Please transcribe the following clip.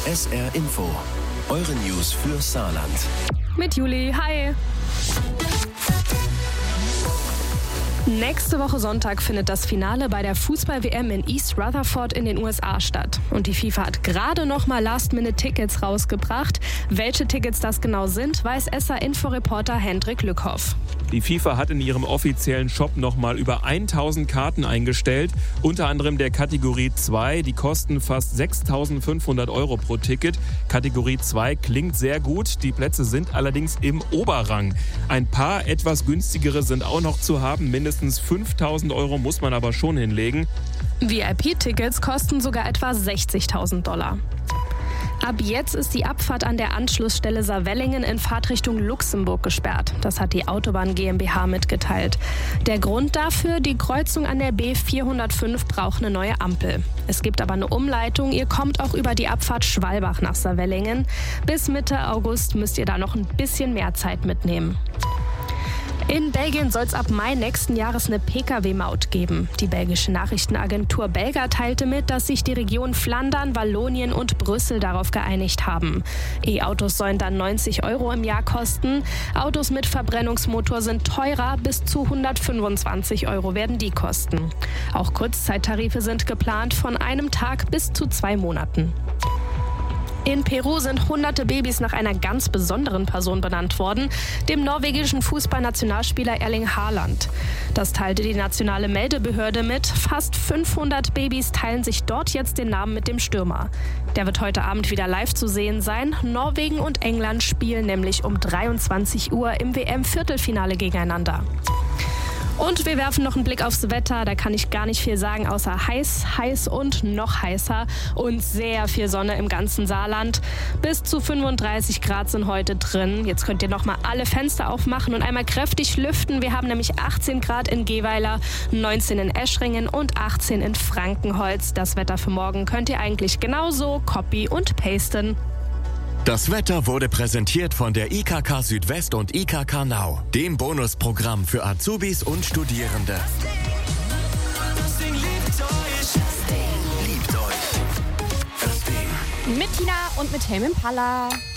SR Info. Eure News für Saarland. Mit Juli, hi! Nächste Woche Sonntag findet das Finale bei der Fußball-WM in East Rutherford in den USA statt. Und die FIFA hat gerade noch mal Last-Minute-Tickets rausgebracht. Welche Tickets das genau sind, weiß SR-Info-Reporter Hendrik Lückhoff. Die FIFA hat in ihrem offiziellen Shop nochmal über 1000 Karten eingestellt, unter anderem der Kategorie 2. Die kosten fast 6.500 € pro Ticket. Kategorie 2 klingt sehr gut, die Plätze sind allerdings im Oberrang. Ein paar etwas günstigere sind auch noch zu haben, mindestens 5.000 € muss man aber schon hinlegen. VIP-Tickets kosten sogar etwa 60.000 $. Ab jetzt ist die Abfahrt an der Anschlussstelle Saarwellingen in Fahrtrichtung Luxemburg gesperrt. Das hat die Autobahn GmbH mitgeteilt. Der Grund dafür, die Kreuzung an der B405 braucht eine neue Ampel. Es gibt aber eine Umleitung. Ihr kommt auch über die Abfahrt Schwalbach nach Saarwellingen. Bis Mitte August müsst ihr da noch ein bisschen mehr Zeit mitnehmen. In Belgien soll es ab Mai nächsten Jahres eine Pkw-Maut geben. Die belgische Nachrichtenagentur Belga teilte mit, dass sich die Regionen Flandern, Wallonien und Brüssel darauf geeinigt haben. E-Autos sollen dann 90 € im Jahr kosten. Autos mit Verbrennungsmotor sind teurer, bis zu 125 € werden die kosten. Auch Kurzzeittarife sind geplant, von einem Tag bis zu 2 Monaten. In Peru sind hunderte Babys nach einer ganz besonderen Person benannt worden, dem norwegischen Fußballnationalspieler Erling Haaland. Das teilte die nationale Meldebehörde mit. Fast 500 Babys teilen sich dort jetzt den Namen mit dem Stürmer. Der wird heute Abend wieder live zu sehen sein. Norwegen und England spielen nämlich um 23 Uhr im WM-Viertelfinale gegeneinander. Und wir werfen noch einen Blick aufs Wetter. Da kann ich gar nicht viel sagen, außer heiß, heiß und noch heißer und sehr viel Sonne im ganzen Saarland. Bis zu 35 Grad sind heute drin. Jetzt könnt ihr noch mal alle Fenster aufmachen und einmal kräftig lüften. Wir haben nämlich 18 Grad in Geweiler, 19 in Eschringen und 18 in Frankenholz. Das Wetter für morgen könnt ihr eigentlich genauso copy und pasten. Das Wetter wurde präsentiert von der IKK Südwest und IKK Now, dem Bonusprogramm für Azubis und Studierende. Das Ding liebt euch. Mit Tina und mit Helm Impala.